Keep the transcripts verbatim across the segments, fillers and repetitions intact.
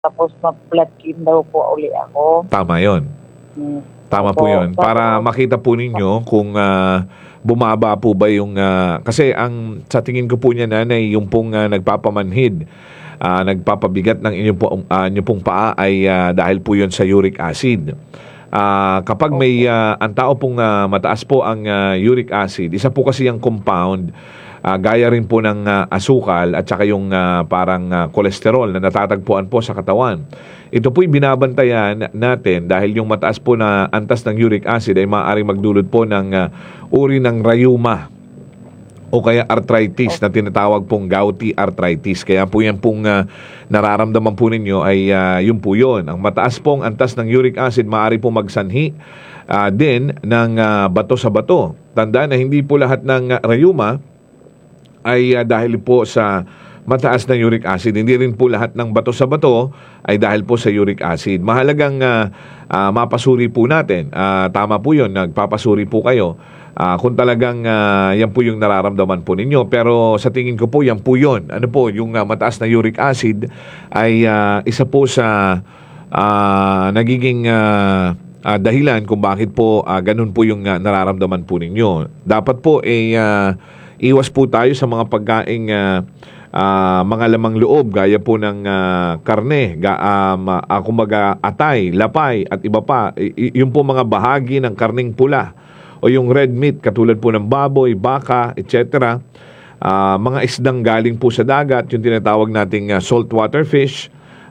Tapos mag-blood chem daw po uli ako. Tama 'yon. Hmm. Tama po Opo, 'yon. Para tapos makita po ninyo kung, ah, bumaba po ba yung, ah kasi ang sa tingin ko po niyan, nanay, yung pong, ah, nagpapamanhid, ah, nagpapabigat ng inyong pong, ah, inyong pong paa ay, ah, dahil po 'yon sa uric acid. Ah, kapag may, opo. ah, ang tao pong, ah, mataas po ang, ah, uric acid, isa po kasi ang compound, ah, gaya rin po ng, ah, asukal at saka yung, ah, parang, ah, kolesterol na natatagpuan po sa katawan. Ito po'y binabantayan natin dahil yung mataas po na antas ng uric acid ay maaaring magdulot po ng, ah, uri ng rheuma o kaya arthritis na tinatawag pong gouty arthritis. Kaya po yan pong, ah, nararamdaman po ninyo ay, ah, yun po yun. Ang mataas pong antas ng uric acid maaari po magsanhi, ah, din ng, ah, bato sa bato. Tandaan na hindi po lahat ng, ah, rheuma ay, ah, dahil po sa mataas na uric acid. Hindi rin po lahat ng bato sa bato ay dahil po sa uric acid. Mahalagang, ah, ah, mapasuri po natin. Ah, tama po yun, nagpapasuri po kayo. Ah, kung talagang, ah, yan po yung nararamdaman po ninyo. Pero sa tingin ko po, yan po yun. Ano po, yung, ah, mataas na uric acid ay, ah, isa po sa, ah, nagiging, ah, ah, dahilan kung bakit po, ah, ganun po yung, ah, nararamdaman po ninyo. Dapat po, eh, ah, iwas po tayo sa mga pagkaing, ah, ah, mga lamang loob gaya po ng, ah, karne, ga, um, ah, kumbaga atay, lapay at iba pa. Y- y- yung po mga bahagi ng karning pula o yung red meat katulad po ng baboy, baka, et cetera. Ah, mga isdang galing po sa dagat, yung tinatawag nating, ah, saltwater fish.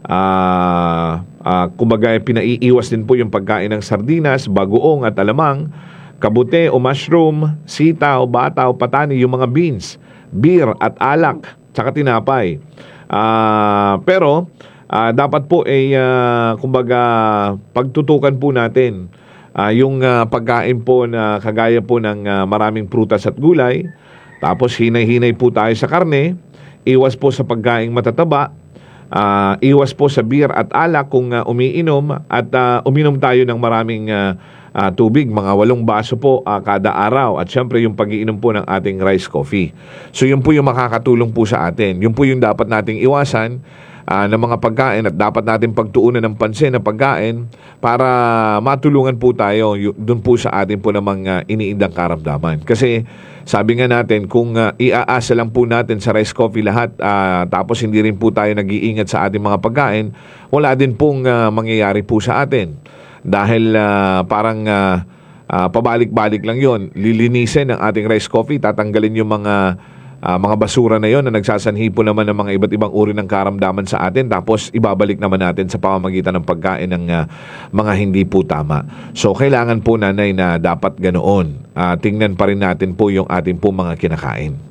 Ah, ah, kumbaga pinaiiwas din po yung pagkain ng sardinas, bagoong at alamang, kabute o mushroom, sitaw, bataw, patani, yung mga beans, beer at alak, tsaka tinapay. Ah, pero ah, dapat po ay, ah, kumbaga pagtutukan po natin ah, yung, ah, pagkain po na kagaya po ng, ah, maraming prutas at gulay. Tapos hinay-hinay po tayo sa karne, iwas po sa pagkaing matataba, ah, iwas po sa beer at alak kung, ah, umiinom, at ah, uminom tayo ng maraming, ah, ah, tubig, mga walong baso po, ah, kada araw, at syempre yung pag-iinom po ng ating rice coffee. So yun po yung makakatulong po sa atin. Yun po yung dapat nating iwasan, ah, ng mga pagkain, at dapat natin pagtuunan ng pansin na pagkain para matulungan po tayo yu- dun po sa atin po namang, ah, iniindang karamdaman. Kasi sabi nga natin, kung, ah, iaasa lang po natin sa rice coffee lahat, ah, tapos hindi rin po tayo nag-iingat sa ating mga pagkain, wala din pong, ah, mangyayari po sa atin. Dahil, ah, parang, ah, ah, pabalik-balik lang yon. Lilinisin ang ating rice coffee, tatanggalin yung mga, ah, mga basura na yon na nagsasanhi po naman ng mga iba't ibang uri ng karamdaman sa atin, tapos ibabalik naman natin sa pamamagitan ng pagkain ng, ah, mga hindi po tama. So kailangan po, nanay, na dapat ganoon. Ah, tingnan pa rin natin po yung ating po mga kinakain.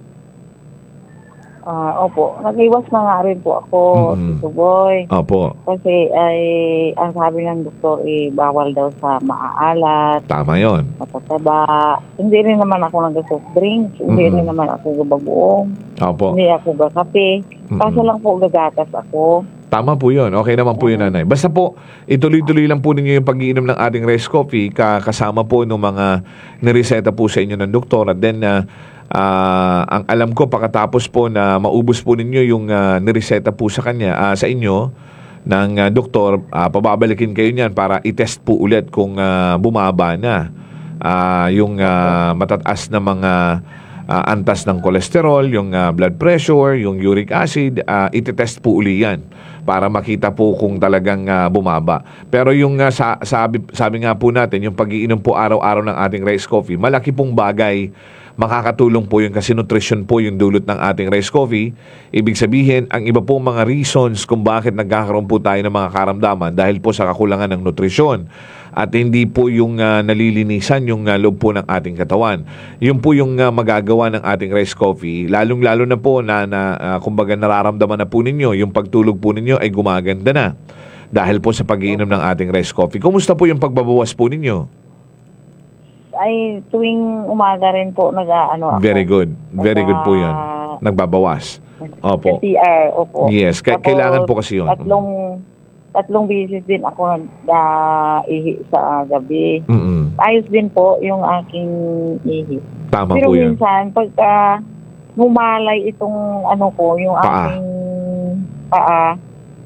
Ah, opo, nag-iwas na nga rin po ako, Mm-mm. Tito Boy. Opo, Kasi ay, ang sabi ng doktor, eh, bawal daw sa maaalat, tama yon. matataba. Hindi rin naman ako nag-soft drinks, hindi Mm-mm. rin naman ako gabagoong, Opo. hindi ako gakape. Kaso Mm-mm. lang po gagatas ako. Tama po yun. Okay naman po yun, nanay. Basta po, ituloy-tuloy lang po ninyo yung pag-iinom ng ating rice coffee, ka- kasama po ng mga nireseta po sa inyo ng doktor. At then, ah, ah, ang alam ko, pagkatapos po na maubos po ninyo yung, ah, nireseta po sa kanya, ah, sa inyo, ng, ah, doktor, ah, pababalikin kayo niyan para i-test po ulit kung, ah, bumaba na ah, yung, ah, matataas na mga, ah, antas ng kolesterol, yung, ah, blood pressure, yung uric acid, ah, iti-test po uli yan para makita po kung talagang, ah, bumaba. Pero yung, ah, sa, sabi, sabi nga po natin, yung pag-iinom po araw-araw ng ating rice coffee, malaki pong bagay, makakatulong po yun kasi nutrition po yung dulot ng ating rice coffee. Ibig sabihin, ang iba pong mga reasons kung bakit nagkakaroon po tayo ng mga karamdaman dahil po sa kakulangan ng nutrisyon at hindi po yung, ah, nalilinisan yung, ah, loob po ng ating katawan. Yun po yung, ah, magagawa ng ating rice coffee, lalong-lalo na po na, na ah, kumbaga nararamdaman na po ninyo, yung pagtulog po ninyo ay gumaganda na dahil po sa pag-iinom ng ating rice coffee. Kumusta po yung pagbabawas po ninyo? Ay, tuwing umaga rin po nag-ano ako. Very good. Very good po yan. Nag- Nagbabawas. Opo. C R, opo. Yes, ka- Tapos, kailangan po kasi yun. Tatlong, tatlong beses din ako nag-ihi sa gabi. Mm-mm. Ayos din po yung aking ihi. Tama Pero po yan. minsan, pagka humalay itong ano ko, yung Paa. aking paa,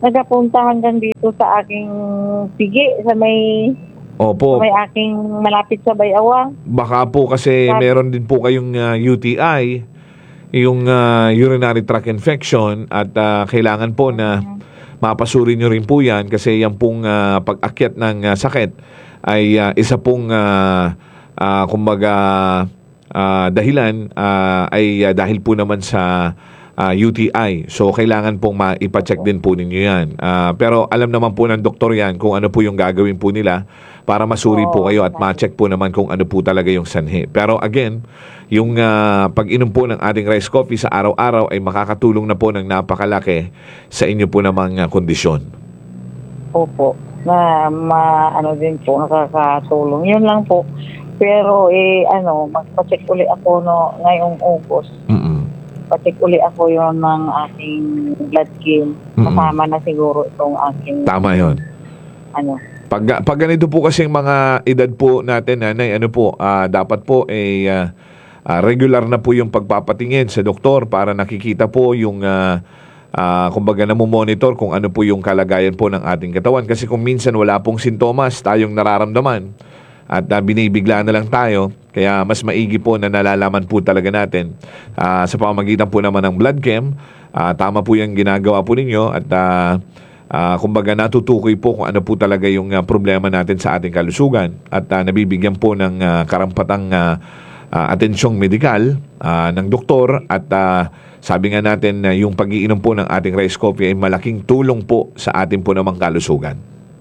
nagapunta hanggang dito sa aking pigi, sa may, Opo. sa may aking malapit sa Bayawang. Baka po kasi Sabi- meron din po kayong ah, U T I, yung ah, urinary tract infection, at ah, kailangan po na mapasuri nyo rin po yan kasi yan pong ah, pag-akyat ng ah, sakit ay ah, isa pong ah, ah, kumbaga ah, dahilan ah, ay ah, dahil po naman sa ah, U T I. So kailangan pong maipacheck din po ninyo yan. Ah, pero alam naman po ng doktor yan kung ano po yung gagawin po nila para masuri po Oo, kayo at okay. ma-check po naman kung ano po talaga yung sanhi. Pero again, yung ah, pag-inom po ng ating rice coffee sa araw-araw ay makakatulong na po ng napakalaki sa inyo po namang ah, kondisyon. Opo. Na, ma, ano din po, nakakatulong. Yun lang po. Pero, eh, ano, magpa-check uli ako, no, ngayong August. Mm-mm. Pa-check uli ako yon ng aking blood game. Mm-mm. Kasama na siguro itong aking, Tama yon. ano, Pag, pag ganito po kasi mga edad po natin, nanay, ano po, ah, dapat po ay ah, ah, regular na po yung pagpapatingin sa doktor para nakikita po yung, ah, ah, kumbaga namumonitor kung ano po yung kalagayan po ng ating katawan. Kasi kung minsan wala pong sintomas tayong nararamdaman at ah, binibigla na lang tayo, kaya mas maigi po na nalalaman po talaga natin ah, sa pamamagitan po naman ng blood chem. Ah, tama po yung ginagawa po ninyo at ah, Ah, kumbaga natutukoy po kung ano po talaga yung ah, problema natin sa ating kalusugan at ah, nabibigyan po ng ah, karampatang ah, ah, atensyong medikal ah, ng doktor at ah, sabi nga natin na yung pag-iinom po ng ating rice coffee ay malaking tulong po sa ating po namang kalusugan.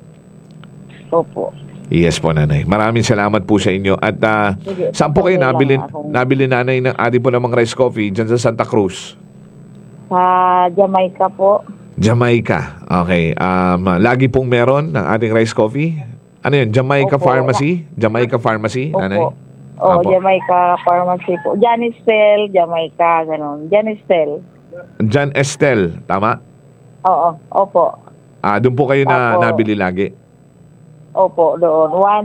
opo. Yes po, nanay. Maraming salamat po sa inyo. At ah, Sige, saan po kayo okay lang nabili, akong- nabili nanay ng ating po namang rice coffee dyan sa Santa Cruz? Sa Jamaica po. Jamaica. Okay. Um, lagi pong meron ng ating rice coffee? Ano yun? Jamaica Opo. Pharmacy? Jamaica Pharmacy, nanay? Opo. O, Opo. Jamaica Pharmacy po. Janistel, Jamaica, ganun. Janistel. John Estel, tama? Oo, opo. Ah, doon po kayo na Opo. nabili lagi. Opo, doon. one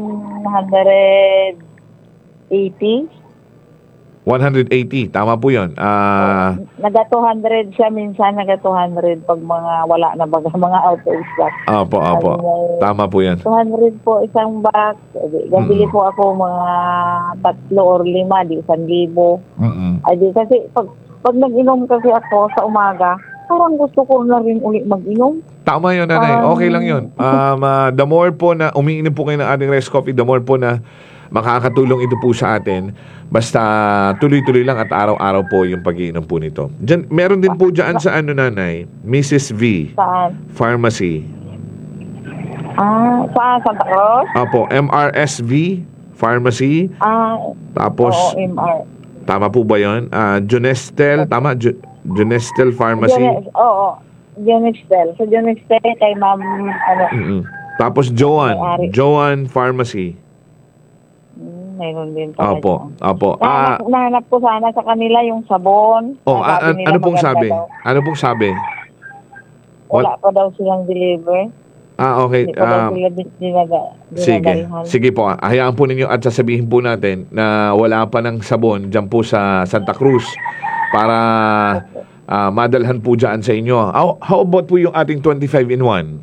eighty. one eighty, tama po yun. Ah, Naga two hundred siya, minsan naga two hundred pag mga wala na baga, mga out of stock. opo, opo. Tama po yan. two hundred po isang box. Gabili Mm. po ako mga tatlo or lima, di isang libo. Mm-mm. Ay di kasi pag, pag nag-inom kasi ako sa umaga, parang gusto ko na rin uli mag-inom. Tama yun, nanay. Um, Okay lang yun. Um, ah, the more po na umiinom po kayo ng ating rice coffee, the more po na makakatulong ito po sa atin. Basta tuloy-tuloy lang at araw-araw po yung pag-iinom po nito. Diyan, meron din po dyan sa ano, nanay, Missus V Saan? Pharmacy. Ah, saan? Santa Cruz? Apo, M R S V Pharmacy. Ah, Tapos, oo, M R. tama po ba yun? Ah, Junestel, tama? Ju- Junestel Pharmacy. Jones, oo. Jonestel. Sa Jonestel kay ma'am, ano, Mm-mm. Tapos, Joan. May-ari. Joan Pharmacy. hmm, mayroon din pala Opo, dyan. opo. Ah, Nahanap, nahanap ko sana sa kanila yung sabon. oh, Na a- sabi a- nila ano pong maganda sabi? daw. Ano pong sabi? Wala pa daw silang deliver. Ah, okay. Hindi pa daw Ah, sila din- dinaga, sige. dinadalhan. Sige po. Hayaan po ninyo at sasabihin po natin na wala pa ng sabon dyan po sa Santa Cruz para ah, madalhan po dyan sa inyo. How, how about po yung ating twenty-five in one?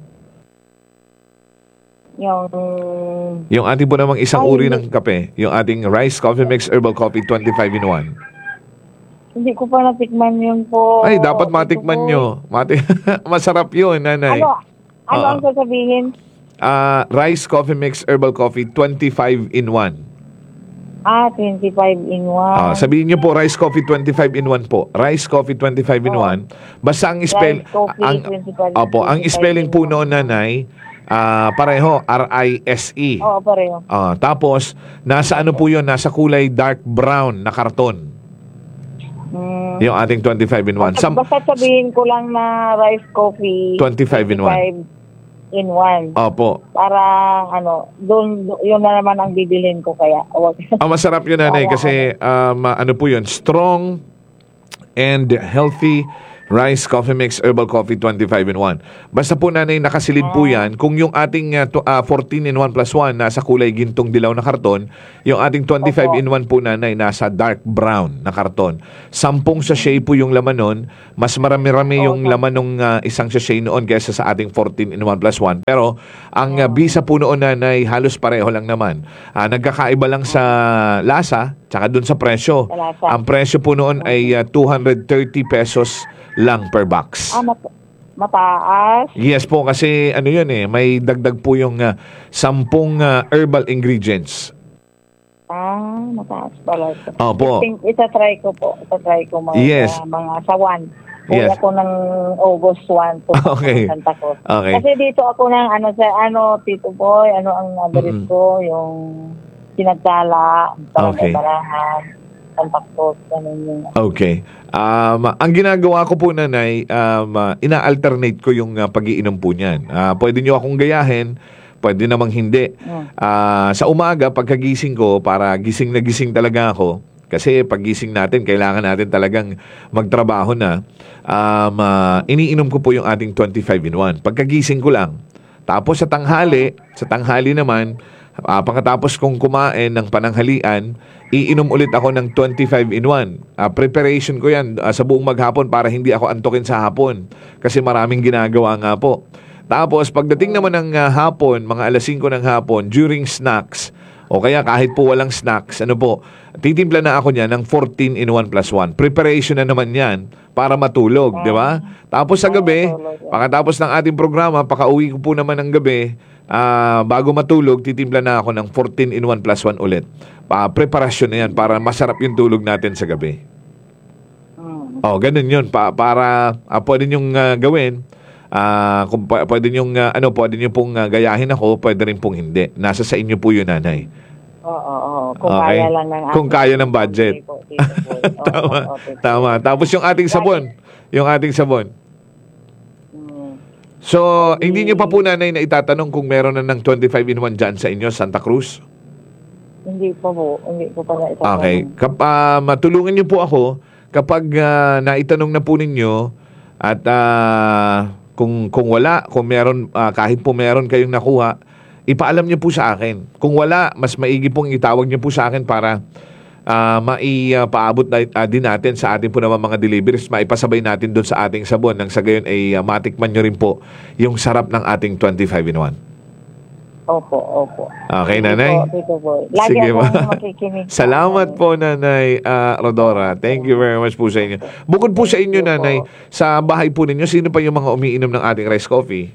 Yung, Yung ating po namang isang Ay, uri hindi. ng kape. Yung ating Rice Coffee Mix Herbal Coffee twenty-five in one. hindi ko pa natikman yun po. Ay, dapat Gusto matikman ko- nyo. Mati Masarap yun, nanay. Ano? Ano Oo. ang sasabihin? Ah, Rice Coffee Mix Herbal Coffee twenty-five in one. Ah, twenty-five in one. Ah, sabihin niyo po Rice Coffee twenty-five in one po. Rice Coffee twenty-five in Oo. one. Basta ang spell Rice coffee, ang twenty-five, Opo, ang twenty-five spelling in po one. noon, nanay, ah, pareho R I S E. Oo, pareho. Ah, tapos nasa ano po 'yon? Nasa kulay dark brown na karton. Hmm. Yung ating twenty-five in one. Basta, Sam basta sabihin ko lang na rice coffee. twenty-five in one. twenty-five in one. Opo. Para, ano, doon, yun na naman ang bibilin ko kaya. Wag. Ang masarap yun, nanay, Para kasi um, ano po yun, strong and healthy Rice Coffee Mix Herbal Coffee twenty-five in one. Basta po nanay, nakasilid po yan. Kung yung ating uh, to, uh, fourteen in one plus one nasa kulay gintong dilaw na karton, yung ating twenty-five in one po nanay nasa dark brown na karton. Sampung sachet po yung laman nun. Mas marami-rami yung laman ng uh, isang sachet noon kaysa sa ating fourteen in one plus one. Pero ang uh, bisa po noon nanay halos pareho lang naman. Uh, nagkakaiba lang sa lasa tsaka dun sa presyo. Ang presyo po noon ay uh, two hundred thirty pesos lang per box. Ah, mat- mataas. Yes po, kasi ano yun eh, may dagdag po yung uh, sampung uh, herbal ingredients. Ah, mataas pala ito. Opo. I think isa-try ko po. Isa-try ko mga, Yes. uh, mga sa one. Yes. Yes. ako ng August first to Okay. Santa Cruz. Okay. Kasi dito ako ng ano sa ano Tito Boy, ano ang address Mm-mm. ko, yung Sinagdala, Okay. Barangay Barahan, Santa Cruz, ganun yung Okay. Um, ang ginagawa ko po nanay, um, uh, ina-alternate ko yung uh, pag-iinom po niyan. Uh, pwede nyo akong gayahin, pwede namang hindi. Mm. Uh, sa umaga, pagkagising ko, para gising na gising talaga ako, kasi paggising natin, kailangan natin talagang magtrabaho na. Um, uh, iniinom ko po yung ating twenty-five in one. Pagkagising ko lang. Tapos sa tanghali, sa tanghali naman, uh, pagkatapos kong kumain ng pananghalian, iinom ulit ako ng twenty-five in one. Uh, preparation ko yan uh, sa buong maghapon para hindi ako antukin sa hapon. Kasi maraming ginagawa nga po. Tapos pagdating naman ng uh, hapon, mga alas singko ng hapon, during snacks, o kaya kahit po walang snacks, ano po, titimpla na ako niyan ng fourteen in one plus one. Preparation na naman yan para matulog, di ba? Tapos sa gabi, pagkatapos ng ating programa, pakauwi ko po naman ng gabi, uh, bago matulog, titimpla na ako ng fourteen in one plus one ulit. Pa preparasyon na yan para masarap yung tulog natin sa gabi. Mm. Oh, ganun yun. Pa para uh, pwede nyong uh, gawin. Uh, kung p- pwede nyong, uh, ano, pwede nyo pong uh, gayahin ako, pwede rin pong hindi. Nasa sa inyo po yun, nanay. Oo, oo, oo. Kung Okay. kaya lang ng Kung ating- kaya ng budget. Tito Boy, Tito Boy. Oo, Tama, oo, Tito Boy. tama. Tapos yung ating sabon. Yung ating sabon. Mm. So, hindi nyo pa po, nanay, na itatanong kung meron na ng twenty-five in one dyan sa inyo, Santa Cruz? Hindi pa po, hindi ko pa na ito. Okay. Kap, ah, matulungan niyo po ako kapag ah, naitanong na po ninyo at ah, kung kung wala, kung meron, ah, kahit po meron kayong nakuha, ipaalam niyo po sa akin. Kung wala, mas maigi pong itawag niyo po sa akin para uh, maipaabot na, ah, din natin sa ating po naman mga deliveries, maipasabay natin doon sa ating sabon nang sa gayon ay uh, matikman nyo rin po yung sarap ng ating twenty-five in one. Opo, opo. Okay, Sige nanay? po, Tito Boy. Lagi Sige, akong ma. makikinig. Salamat po, Nanay ah, Rodora. Thank you very much po sa inyo. Bukod po sa inyo, Thank you Nanay, po. sa bahay po ninyo, sino pa yung mga umiinom ng ating rice coffee?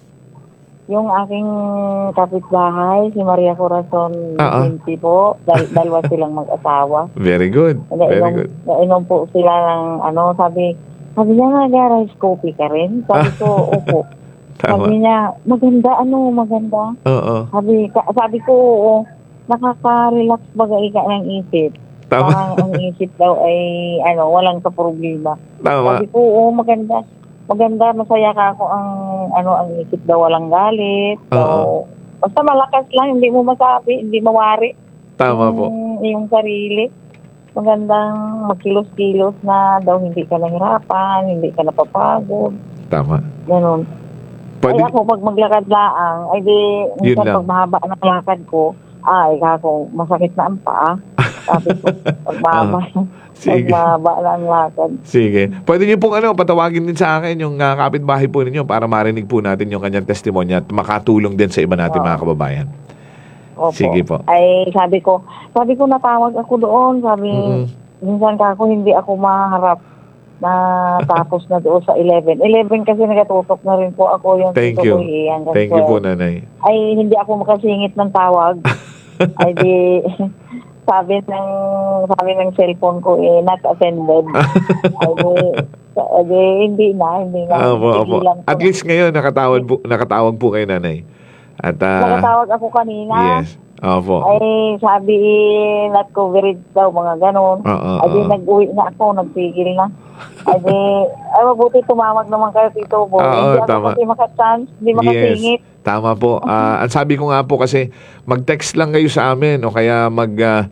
Yung aking kapitbahay, si Maria Corazon Ah, ah. Minty po, dal- dalawa silang mag-asawa. Very good. Very Nainom, good. nainom po sila ng ano, sabi, sabi niya nga, rice coffee ka rin? Sabi ko, opo. Sabi Tama. niya, maganda, ano, maganda. Oo. Sabi, ka- sabi ko, oo, nakaka-relax bagay ka ng isip. Tama. Parang ang isip daw ay, ano, walang ka-problema. Tama. Sabi ko, oo, maganda. Maganda, masaya ka ako ang, ano, ang isip daw walang galit. Oo. So, basta malakas lang, hindi mo masabi, hindi mawari. Tama po. Yung, yung sarili. Magandang magkilos-kilos na daw hindi ka nahirapan, hindi ka napapagod. Tama. Ganun. Pwede, Ay ako, pag maglakad laang, ay di, Yun minsan lang. pag mahaba ng lakad ko, ay, kako, masakit na ang paa. Sabi ko, pag mahaba, pag sige. mahaba na ang lakad. Sige. Pwede niyo pong ano, patawagin din sa akin yung uh, kapitbahay po ninyo para marinig po natin yung kanyang testimonya at makatulong din sa iba natin Oo. mga kababayan. Opo. Sige po. Ay, sabi ko, sabi ko natawag ako doon, sabi, Mm-mm. minsan kako, hindi ako maharap na tapos na doon sa eleven. eleven kasi nagatutok na rin po ako yung Thank tito you. ko, eh, hanggang Thank you po, twelve. Nanay. Ay, hindi ako makasingit ng tawag. Ay, di, sabi ng, sabi ng cellphone ko, eh, not attended. Ay, di, ay, di, hindi na, hindi na. Opo, opo. Tigilan ko At na. least ngayon, nakatawag po, nakatawag po kay Nanay. At, ah, Nakatawag ako kanina. yes. Opo. Ay, sabi, eh, not coverage daw, mga ganon. Oo, Ay, di, oo. nag-uwi na ako, nagpigil na. Ay, di, ay, mabuti tumawag naman kayo, Tito Bo. Oo, Hindi ako tama. kasi makachance, hindi makasingit. Tama po. Ah, ang sabi ko nga po kasi mag-text lang kayo sa amin o kaya mag ah,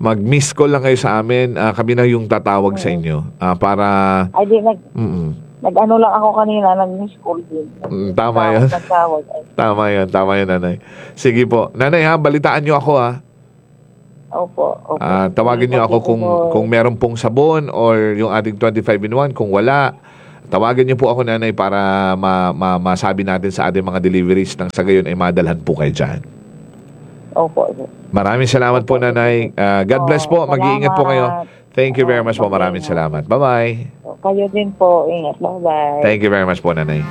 mag-miss call lang kayo sa amin. Ah, kami na yung tatawag sa inyo. Ah, para... Ay, di, nag, Mm, nag-ano lang ako kanina, nag-miss call din. Mm, tama yun. Nagtawag. Ay, tama yun, tama yun, nanay. Sige po. Nanay ha, balitaan nyo ako ha. opo, opo. Ah, tawagin Sige nyo po, ako sige kung, po. kung meron pong sabon or yung ating twenty-five in one. Kung wala, tawagin nyo po ako, nanay, para ma, ma, masabi natin sa ating mga deliveries nang sa gayon ay madalhan po kayo dyan. Opo. Maraming salamat po, nanay. Ah, God bless po. Mag-iingat po kayo. Thank you very much po. Maraming salamat. Bye-bye. Kayo din po. Ingat. Bye-bye. Thank you very much po, nanay.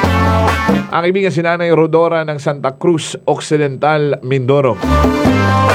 Ang kaibigan si Nanay Rodora ng Santa Cruz Occidental, Mindoro.